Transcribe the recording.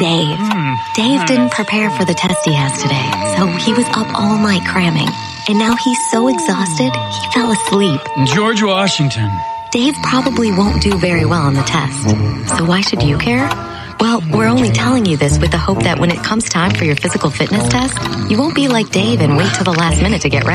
Dave. Dave didn't prepare for the test he has today, so he was up all night cramming. And now he's so exhausted, he fell asleep. George Washington. Dave probably won't do very well on the test. So why should you care? Well, we're only telling you this with the hope that when it comes time for your physical fitness test, you won't be like Dave and wait till the last minute to get ready.